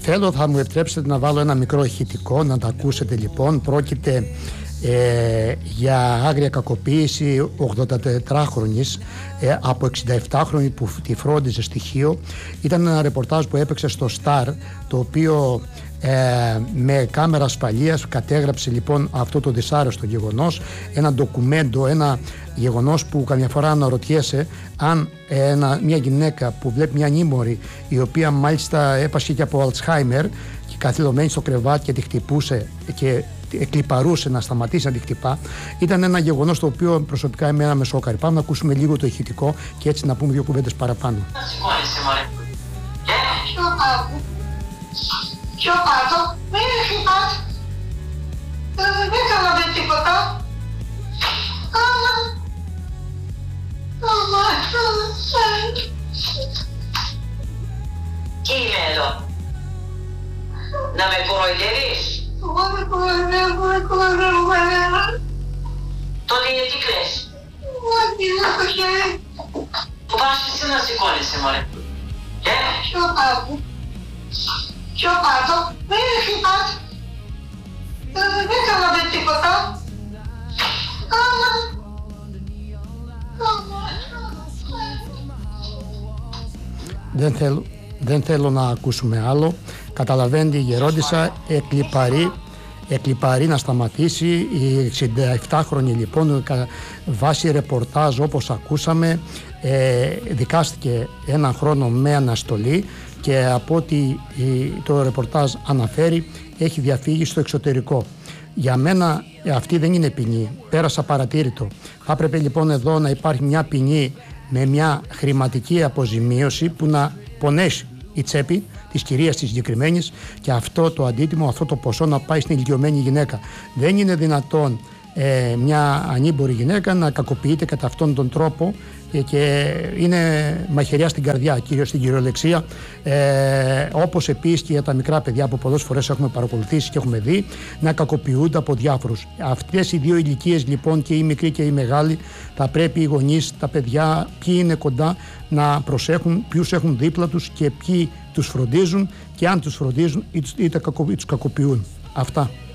θα μου επιτρέψετε να βάλω ένα μικρό ηχητικό, να τα ακούσετε λοιπόν. Πρόκειται για άγρια κακοποίηση 84χρονης από 67χρονη που τη φρόντιζε στοιχείο. Ήταν ένα ρεπορτάζ που έπαιξε στο Star, το οποίο με κάμερα ασφαλείας κατέγραψε λοιπόν αυτό το δυσάρεστο γεγονός, ένα ντοκουμέντο, ένα γεγονός που καμιά φορά αναρωτιέσαι αν μια γυναίκα που βλέπει μια ανήμορη, η οποία μάλιστα έπασχε και από Αλτσχάιμερ και καθυλωμένη στο κρεβάτι και τη χτυπούσε και εκλιπαρούσε να σταματήσει να τη χτυπά, ήταν ένα γεγονός το οποίο προσωπικά εμένα με σόκαρε. Πάμε να ακούσουμε λίγο το ηχητικό και έτσι να πούμε δύο κουβέντες παραπάνω. Πιο κάτω, μην χτυπάς. Δεν κάναμε τίποτα. Τι είναι εδώ? Να με κοροϊδεύεις? Εγώ δεν κοροϊδεύω κανένα. Τότε γιατί κλαις? Όχι, δεν το χέρι. Που πας εσύ να σηκώνεσαι, μωρέ? Πιο κάτω. Πιο κάτω, μην χτυπάς. Δεν κάναμε τίποτα. Δεν θέλω να ακούσουμε άλλο. Καταλαβαίνετε, η γερόντισσα εκλιπαρεί να σταματήσει. Η 67χρονη λοιπόν, βάσει ρεπορτάζ όπως ακούσαμε, δικάστηκε έναν χρόνο με αναστολή και από ό,τι το ρεπορτάζ αναφέρει έχει διαφύγει στο εξωτερικό. Για μένα αυτή δεν είναι ποινή, πέρασα παρατήρητο. Θα έπρεπε λοιπόν εδώ να υπάρχει μια ποινή με μια χρηματική αποζημίωση που να πονέσει η τσέπη της κυρίας της συγκεκριμένης και αυτό το αντίτιμο, αυτό το ποσό να πάει στην ηλικιωμένη γυναίκα. Δεν είναι δυνατόν μια ανήμπορη γυναίκα να κακοποιείται κατά αυτόν τον τρόπο και είναι μαχαιριά στην καρδιά, κυρίως στην κυριολεξία, όπως επίσης και για τα μικρά παιδιά που πολλές φορές έχουμε παρακολουθήσει και έχουμε δει να κακοποιούνται από διάφορους. Αυτές οι δύο ηλικίες λοιπόν, και οι μικροί και οι μεγάλοι, θα πρέπει οι γονείς, τα παιδιά, ποιοι είναι κοντά, να προσέχουν ποιους έχουν δίπλα τους και ποιοι τους φροντίζουν και αν τους φροντίζουν είτε τους κακοποιούν. Αυτά.